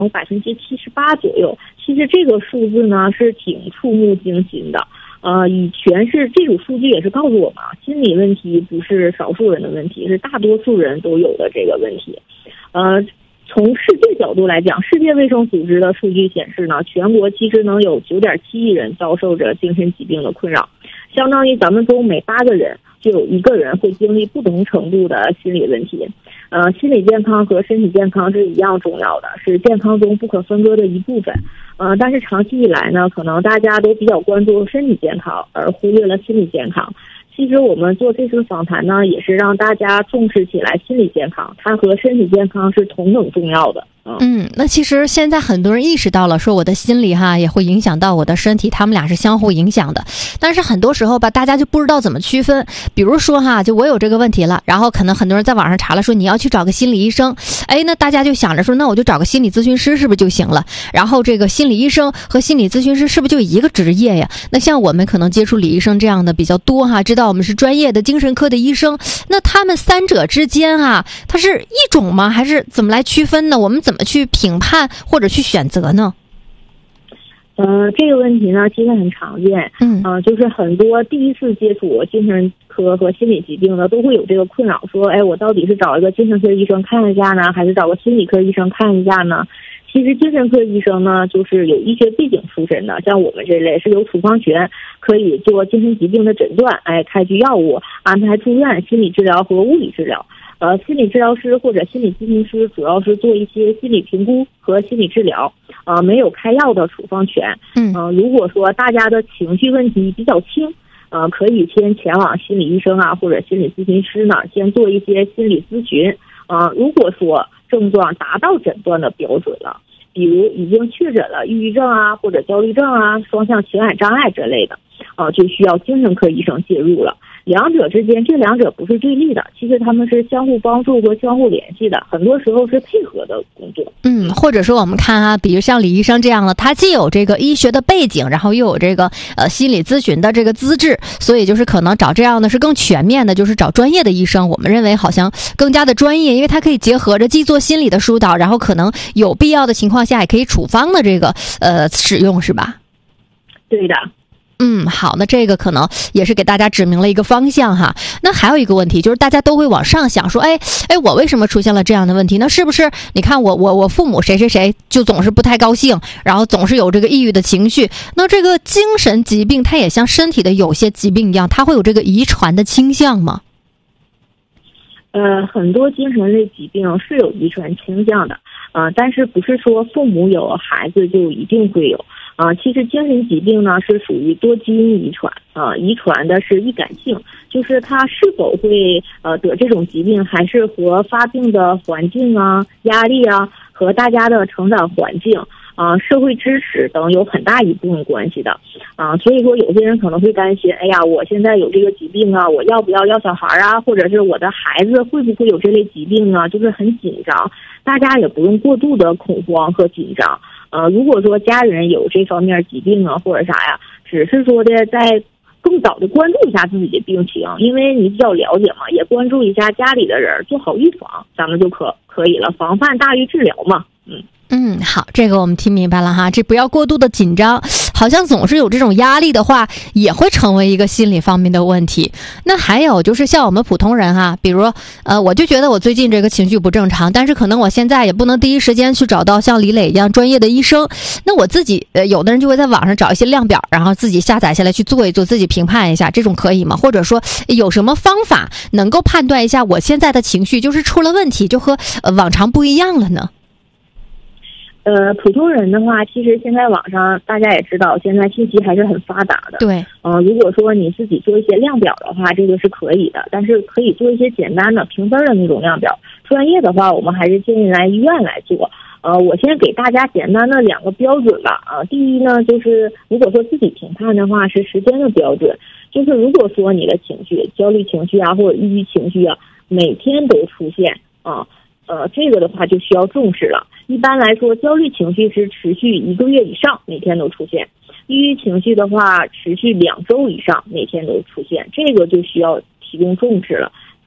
有78%左右。其实这个数字呢是挺触目惊心的。以前是这种数据也是告诉我们心理问题不是少数人的问题，是大多数人都有的这个问题。从世界角度来讲，世界卫生组织的数据显示呢，全国其实能有9.7亿人遭受着精神疾病的困扰，相当于咱们中每8个人就有1个人会经历不同程度的心理问题。心理健康和身体健康是一样重要的，是健康中不可分割的一部分。但是长期以来呢，可能大家都比较关注身体健康，而忽略了心理健康。其实我们做这次访谈呢，也是让大家重视起来心理健康，它和身体健康是同等重要的。 那其实现在很多人意识到了，说我的心理也会影响到我的身体，他们俩是相互影响的。但是很多时候吧，大家就不知道怎么区分。比如说就我有这个问题了，然后可能很多人在网上查了，说你要去找个心理医生，那大家就想着说，那我就找个心理咨询师是不是就行了？然后这个心理医生和心理咨询师是不是就一个职业呀？那像我们可能接触李医生这样的比较多知道我们是专业的精神科的医生，那他们三者之间它是一种吗？还是怎么来区分呢？我们怎么去评判或者去选择呢？ 这个问题呢其实很常见。就是很多第一次接触精神科和心理疾病的都会有这个困扰，说我到底是找一个精神科医生看一下呢，还是找个心理科医生看一下呢？其实精神科医生呢就是有医学背景出身的，像我们这类是有处方权，可以做精神疾病的诊断，开具药物，安排住院、心理治疗和物理治疗。心理治疗师或者心理咨询师主要是做一些心理评估和心理治疗，没有开药的处方权。如果说大家的情绪问题比较轻，可以先前往心理医生或者心理咨询师那儿先做一些心理咨询。如果说症状达到诊断的标准了，比如已经确诊了抑郁症或者焦虑症双向情感障碍之类的，就需要精神科医生介入了。两者之间，这两者不是对立的，其实他们是相互帮助和相互联系的，很多时候是配合的工作。 或者说我们看比如像李医生这样的，他既有这个医学的背景，然后又有这个心理咨询的这个资质，所以就是可能找这样的是更全面的，就是找专业的医生，我们认为好像更加的专业，因为他可以结合着既做心理的疏导，然后可能有必要的情况下也可以处方的这个使用，是吧？ 对的。 好，那这个可能也是给大家指明了一个方向那还有一个问题，就是大家都会往上想说，我为什么出现了这样的问题？那是不是你看我父母谁谁谁就总是不太高兴，然后总是有这个抑郁的情绪？那这个精神疾病它也像身体的有些疾病一样，它会有这个遗传的倾向吗？ 很多精神类疾病是有遗传倾向的，但是不是说父母有孩子就一定会有。其实精神疾病呢是属于多基因遗传，遗传的是易感性，就是它是否会得这种疾病，还是和发病的环境压力和大家的成长环境社会支持等有很大一部分关系的。所以说有些人可能会担心，我现在有这个疾病我要不要小孩或者是我的孩子会不会有这类疾病就是很紧张，大家也不用过度的恐慌和紧张。如果说家人有这方面疾病或者啥只是说的在更早的关注一下自己的病情，因为你比较了解嘛，也关注一下家里的人，做好预防，咱们就可以了，防范大于治疗嘛。 好，这个我们听明白了这不要过度的紧张，好像总是有这种压力的话，也会成为一个心理方面的问题。那还有就是像我们普通人比如我就觉得我最近这个情绪不正常，但是可能我现在也不能第一时间去找到像李磊一样专业的医生，那我自己有的人就会在网上找一些量表，然后自己下载下来去做一做，自己评判一下，这种可以吗？或者说有什么方法能够判断一下我现在的情绪就是出了问题，就和往常不一样了呢？ 普通人的话，其实现在网上大家也知道，现在信息还是很发达的。 对。 如果说你自己做一些量表的话，这个是可以的，但是可以做一些简单的评分的那种量表。专业的话，我们还是建议来医院来做。我先给大家简单的2个标准吧。第一呢，就是如果说自己评判的话，是时间的标准，就是如果说你的情绪、焦虑情绪或者抑郁情绪每天都出现这个的话就需要重视了。一般来说，焦虑情绪是持续1个月以上，每天都出现；抑郁情绪的话，持续2周以上，每天都出现，这个就需要提供重视了。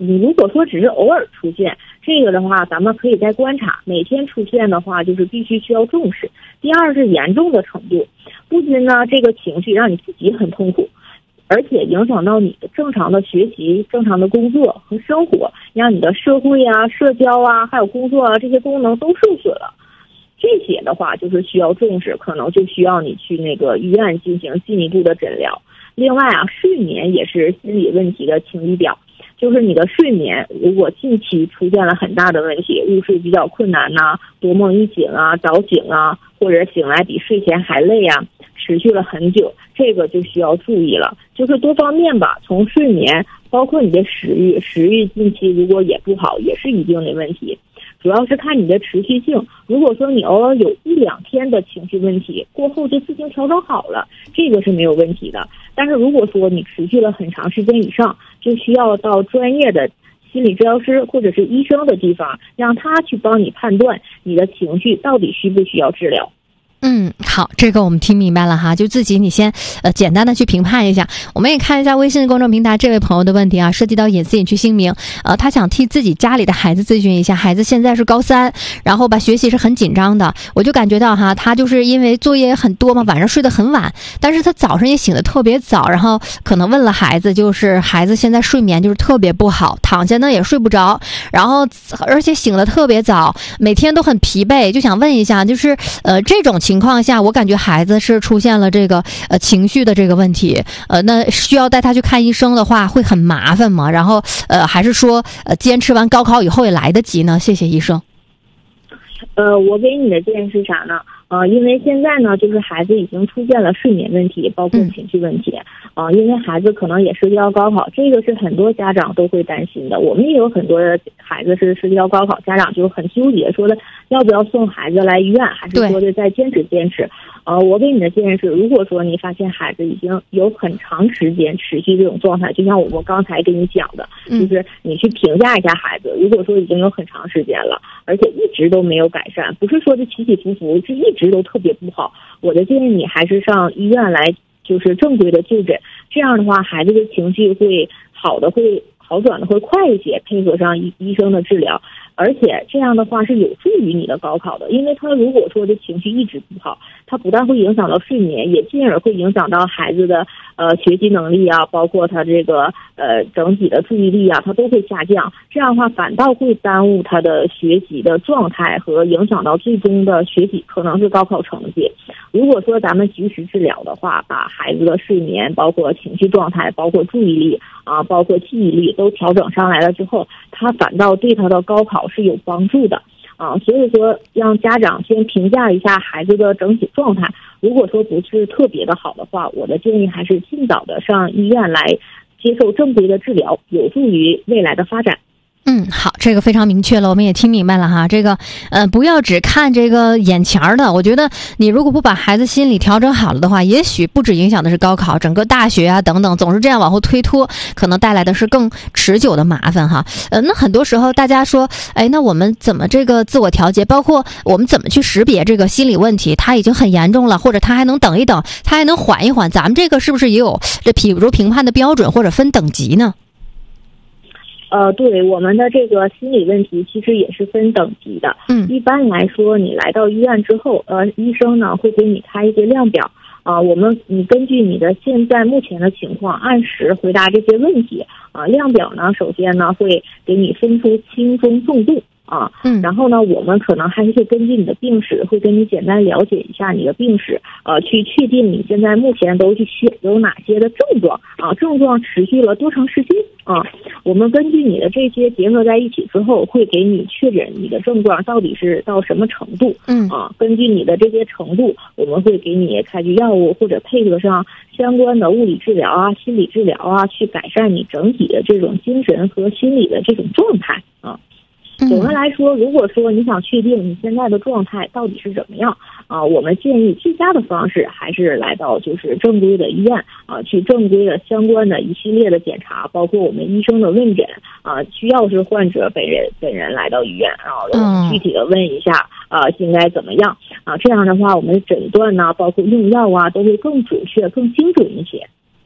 你如果说只是偶尔出现，这个的话咱们可以再观察，每天出现的话就是必须需要重视。第二是严重的程度，不仅呢这个情绪让你自己很痛苦，而且影响到你的正常的学习、正常的工作和生活，让你的社会啊、社交啊还有工作啊这些功能都受损了。这些的话就是需要重视，可能就需要你去那个医院进行进一步的诊疗。另外啊，睡眠也是心理问题的晴雨表，就是你的睡眠如果近期出现了很大的问题，入睡比较困难呐、多梦一醒啊、早醒啊，或者醒来比睡前还累啊，持续了很久，这个就需要注意了。就是多方面吧，从睡眠包括你的食欲近期如果也不好，也是一定的问题。主要是看你的持续性，如果说你偶尔有1-2天的情绪问题，过后就自行调整好了，这个是没有问题的。但是如果说你持续了很长时间以上，就需要到专业的心理治疗师或者是医生的地方，让他去帮你判断你的情绪到底需不需要治疗。 好，这个我们听明白了哈，就自己你先简单的去评判一下。我们也看一下微信公众平台这位朋友的问题啊，涉及到隐私隐去姓名，他想替自己家里的孩子咨询一下，孩子现在是高3，然后吧学习是很紧张的，我就感觉到哈，他就是因为作业很多嘛，晚上睡得很晚，但是他早上也醒得特别早，然后可能问了孩子，就是孩子现在睡眠就是特别不好，躺下呢也睡不着，然后而且醒得特别早，每天都很疲惫，就想问一下，就是这种情况下，我感觉孩子是出现了这个情绪的这个问题，那需要带他去看医生的话会很麻烦吗？然后还是说坚持完高考以后也来得及呢？谢谢医生。 我给你的建议是啥呢？因为现在呢，就是孩子已经出现了睡眠问题，包括情绪问题。因为孩子可能也涉及到高考，这个是很多家长都会担心的。我们也有很多孩子是涉及到高考，家长就很纠结，说的要不要送孩子来医院，还是说的再坚持。我给你的建议是，如果说你发现孩子已经有很长时间持续这种状态，就像我刚才跟你讲的，就是你去评价一下孩子，如果说已经有很长时间了，而且一直都没有改善，不是说是起起伏伏，是一直都特别不好，我的建议你还是上医院来，就是正规的就诊，这样的话孩子的情绪会好转的会快一些，配合上医生的治疗，而且这样的话是有助于你的高考的。因为他如果说这情绪一直不好，他不但会影响到睡眠，也进而会影响到孩子的学习能力啊，包括他这个整体的注意力啊，他都会下降。这样的话反倒会耽误他的学习的状态和影响到最终的学习，可能是高考成绩。如果说咱们及时治疗的话，把孩子的睡眠包括情绪状态包括注意力啊包括记忆力都调整上来了之后，他反倒对他的高考是有帮助的所以说让家长先评价一下孩子的整体状态，如果说不是特别的好的话，我的建议还是尽早的上医院来接受正规的治疗，有助于未来的发展。 好，这个非常明确了，我们也听明白了哈。这个不要只看这个眼前的，我觉得你如果不把孩子心理调整好了的话，也许不止影响的是高考，整个大学啊等等，总是这样往后推脱，可能带来的是更持久的麻烦哈。那很多时候大家说，那我们怎么这个自我调节，包括我们怎么去识别这个心理问题，他已经很严重了，或者他还能等一等，他还能缓一缓，咱们这个是不是也有这比如评判的标准或者分等级呢？ 对，我们的这个心理问题其实也是分等级的。一般来说，你来到医院之后，医生呢会给你开一些量表你根据你的现在目前的情况，按时回答这些问题量表呢，首先呢会给你分出轻中重度然后呢，我们可能还是会根据你的病史，会跟你简单了解一下你的病史，去确定你现在目前都有哪些的症状症状持续了多长时间我们根据你的这些结合在一起之后，会给你确诊你的症状到底是到什么程度根据你的这些程度，我们会给你开具药物，或者配合上相关的物理治疗心理治疗去改善你整体的这种精神和心理的这种状态总的来说，如果说你想确定你现在的状态到底是怎么样我们建议最佳的方式还是来到就是正规的医院去正规的相关的一系列的检查，包括我们医生的问诊需要是患者本人来到医院我们具体的问一下应该怎么样这样的话我们诊断呢，包括用药都会更准确更精准一些。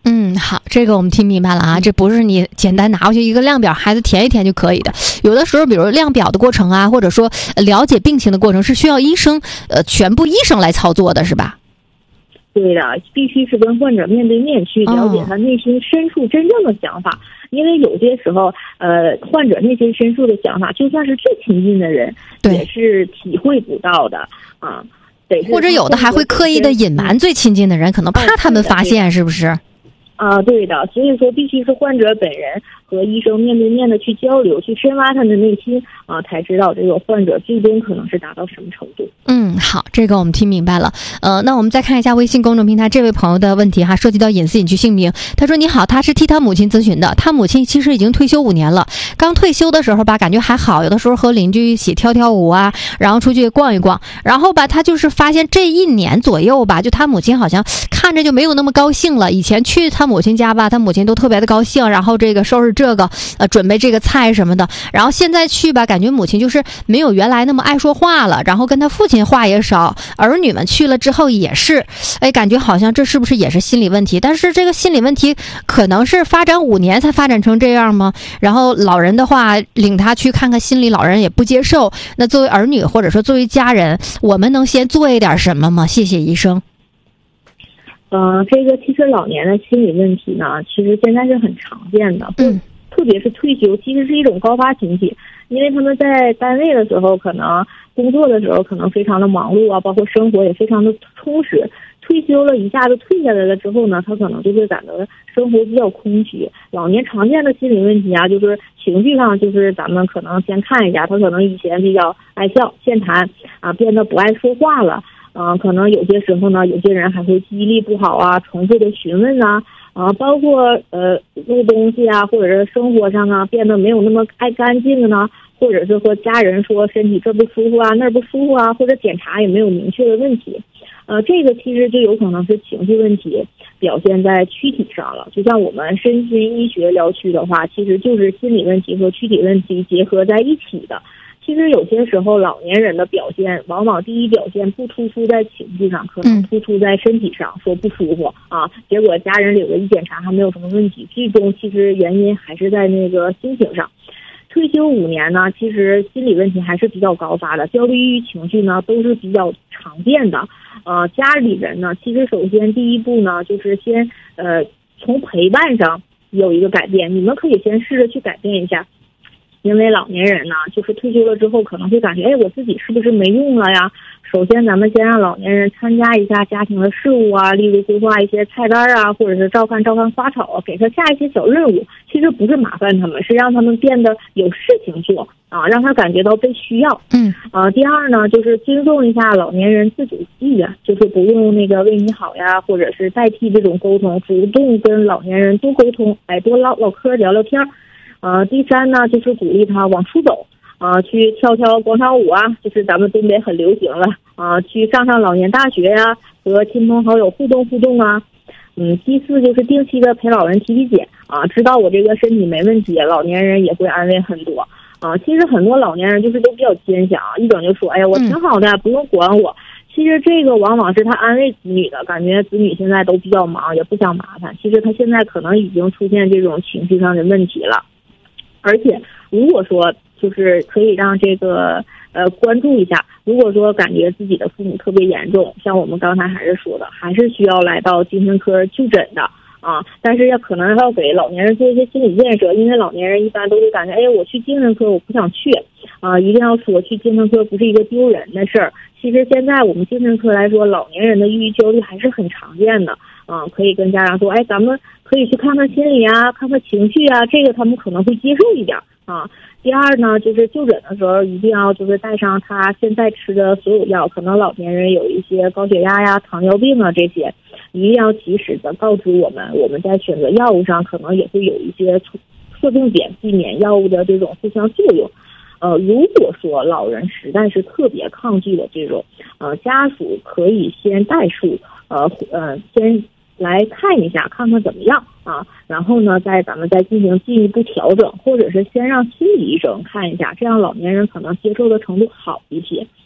好，这个我们听明白了啊，这不是你简单拿过去一个量表，孩子填一填就可以的。有的时候，比如量表的过程啊，或者说了解病情的过程，是需要医生，全部医生来操作的，是吧？ 对的，必须是跟患者面对面去了解他内心深处真正的想法，因为有些时候，患者内心深处的想法，就算是最亲近的人，也是体会不到的啊。 或者有的还会刻意的隐瞒最亲近的人，可能怕他们发现，是不是？ 对的，所以说必须是患者本人和医生面对面的去交流，去深挖他的内心才知道这个患者最终可能是达到什么程度。 好，这个我们听明白了。那我们再看一下微信公众平台这位朋友的问题哈，涉及到隐私隐去姓名。他说：“你好，他是替他母亲咨询的，他母亲其实已经退休5年了，刚退休的时候吧，感觉还好，有的时候和邻居一起跳跳舞啊，然后出去逛一逛，然后吧，他就是发现这1年左右吧，就他母亲好像看着就没有那么高兴了。以前去他母亲家吧，他母亲都特别的高兴，然后这个收拾这个，准备这个菜什么的。然后现在去吧，感觉母亲就是没有原来那么爱说话了，然后跟他父亲话也少，儿女们去了之后也是，感觉好像这是不是也是心理问题？但是这个心理问题可能是发展5年才发展成这样吗？然后老人的话领他去看看心理，老人也不接受。那作为儿女或者说作为家人，我们能先做一点什么吗？谢谢医生。 这个其实老年的心理问题呢，其实现在是很常见的，特别是退休，其实是一种高发情绪，因为他们在单位的时候，可能工作的时候可能非常的忙碌啊，包括生活也非常的充实。退休了，一下子退下来了之后呢，他可能就会感到生活比较空虚。老年常见的心理问题啊，就是情绪上，就是咱们可能先看一下，他可能以前比较爱笑、健谈变得不爱说话了。可能有些时候呢，有些人还会记忆力不好啊，重复的询问包括弄东西啊，或者是生活上啊变得没有那么爱干净呢，或者是和家人说身体这不舒服啊，那不舒服啊，或者检查也没有明确的问题。这个其实就有可能是情绪问题表现在躯体上了。就像我们身心医学疗区的话，其实就是心理问题和躯体问题结合在一起的。其实有些时候老年人的表现往往第一表现不突出在情绪上，可能突出在身体上，说不舒服结果家人领了一检查还没有什么问题，最终其实原因还是在那个心情上。退休5年呢，其实心理问题还是比较高发的，焦虑抑郁情绪呢都是比较常见的。家里人呢，其实首先第一步呢，就是先从陪伴上有一个改变，你们可以先试着去改变一下。因为老年人呢，就是退休了之后可能会感觉，我自己是不是没用了呀？首先咱们先让老年人参加一下家庭的事务啊，例如规划一些菜单啊，或者是照看花草，给他下一些小任务。其实不是麻烦他们，是让他们变得有事情做让他感觉到被需要。第二呢，就是尊重一下老年人自主意愿，就是不用那个为你好呀，或者是代替这种沟通，主动跟老年人多沟通，多唠唠嗑聊聊天。第三呢，就是鼓励他往出走去跳跳广场舞啊，就是咱们东北很流行了去上老年大学呀，和亲朋好友互动啊。第四就是定期的陪老人体检知道我这个身体没问题，老年人也会安慰很多其实很多老年人就是都比较坚强一整就说我挺好的，不用管我。其实这个往往是他安慰子女的，感觉子女现在都比较忙，也不想麻烦。其实他现在可能已经出现这种情绪上的问题了。而且如果说就是可以让这个关注一下，如果说感觉自己的父母特别严重，像我们刚才还是说的，还是需要来到精神科就诊的但是可能要给老年人做一些心理建设，因为老年人一般都会感觉我去精神科我不想去一定要说去精神科不是一个丢人的事儿。其实现在我们精神科来说，老年人的抑郁焦虑还是很常见的可以跟家长说咱们可以去看看心理啊，看看情绪啊，这个他们可能会接受一点第二呢，就是就诊的时候一定要就是带上他现在吃的所有药，可能老年人有一些高血压呀、糖尿病这些一定要及时的告知我们在选择药物上可能也会有一些侧重点，避免药物的这种互相作用。如果说老人实在是特别抗拒的这种家属可以先代数先来看一下，看看怎么样然后呢咱们再进行进一步调整，或者是先让心理医生看一下，这样老年人可能接受的程度好一些。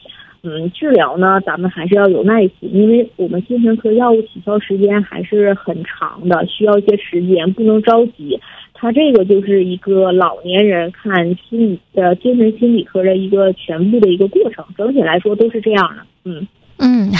治疗呢，咱们还是要有耐心，因为我们精神科药物起效时间还是很长的，需要一些时间，不能着急。它这个就是一个老年人看精神心理科的一个全部的一个过程，整体来说都是这样的。